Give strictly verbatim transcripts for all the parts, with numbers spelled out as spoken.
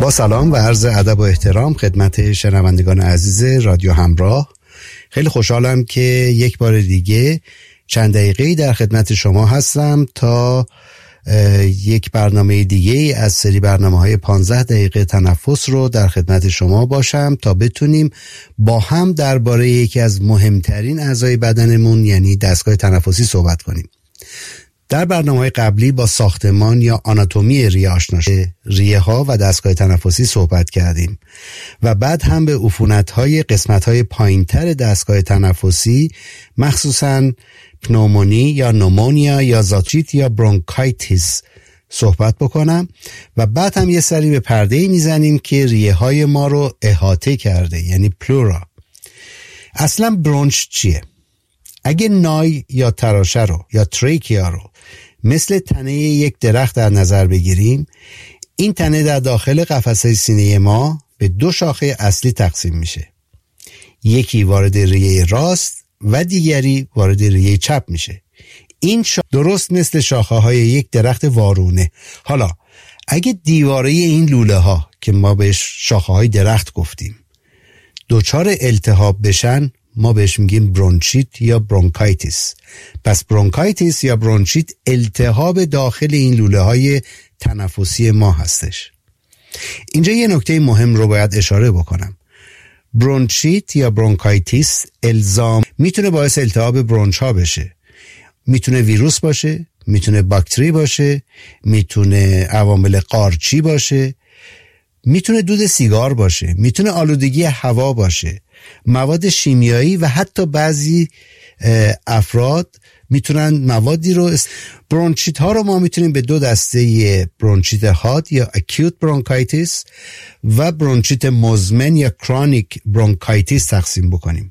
با سلام و عرض ادب و احترام خدمت شنوندگان عزیز رادیو همراه. خیلی خوشحالم که یک بار دیگه چند دقیقه‌ای در خدمت شما هستم تا یک برنامه دیگه از سری برنامه‌های پانزده دقیقه تنفس رو در خدمت شما باشم تا بتونیم با هم درباره یکی از مهمترین اعضای بدنمون یعنی دستگاه تنفسی صحبت کنیم. در برنامه‌های قبلی با ساختمان یا آناتومی ریه آشنا شدیم، ریه ها و دستگاه تنفسی صحبت کردیم و بعد هم به عفونت‌های قسمت‌های پایین‌تر دستگاه تنفسی مخصوصاً پنومونی یا نومونیا یا زاچیت یا برونکایتیس صحبت بکنم و بعد هم یه سری به پرده‌ای میزنیم که ریه های ما رو احاطه کرده یعنی پلورا. اصلا برونش چیه؟ اگه نای یا تراشه رو یا تریکیا رو مثل تنه یک درخت در نظر بگیریم، این تنه در داخل قفسه سینه ما به دو شاخه اصلی تقسیم میشه. یکی وارد ریه راست و دیگری وارد ریه چپ میشه. این شا... درست مثل شاخه های یک درخت وارونه. حالا اگه دیواره این لوله ها که ما بهش شاخه های درخت گفتیم دوچار التهاب بشن، ما بهش میگیم برونشیت یا برونکایتیس. پس برونکایتیس یا برونشیت التهاب داخل این لوله های تنفسی ما هستش. اینجا یه نکته مهم رو باید اشاره بکنم. برونشیت یا برونکایتیس الزام میتونه باعث التهاب برونش ها بشه. میتونه ویروس باشه، میتونه باکتری باشه، میتونه عوامل قارچی باشه، میتونه دود سیگار باشه، میتونه آلودگی هوا باشه، مواد شیمیایی و حتی بعضی افراد میتونن موادی رو است... برونشیت ها رو ما میتونیم به دو دسته برونشیت حاد یا اکیوت برونکایتیس و برونشیت مزمن یا کرونیک برونکایتیس تقسیم بکنیم.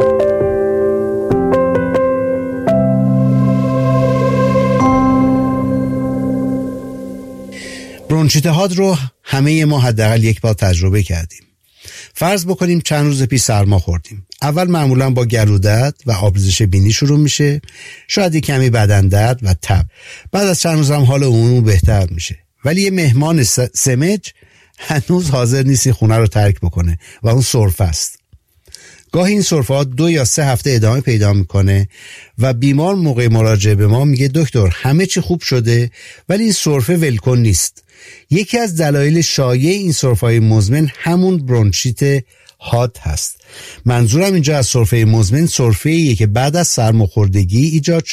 برونشیت حاد رو همه ما حداقل یک بار تجربه کردیم. فرض بکنیم چند روز پیش سرما خوردیم. اول معمولا با گلودرد و آبریزش بینی شروع میشه، شاید یک کمی بدن درد و تب. بعد از چند روز هم حال عمومی بهتر میشه. ولی یه مهمان سمج هنوز حاضر نیست خونه رو ترک بکنه و اون سرفه است. گاهی این سرفه ها دو یا سه هفته ادامه پیدا میکنه و بیمار موقع مراجعه به ما میگه دکتر همه چی خوب شده ولی این سرفه ولکن نیست. یکی از دلایل شایع این سرفه‌های مزمن همون برونشیت حاد هست. منظورم اینجا از سرفه مزمن سرفه‌ایه که بعد از سرماخوردگی ایجاد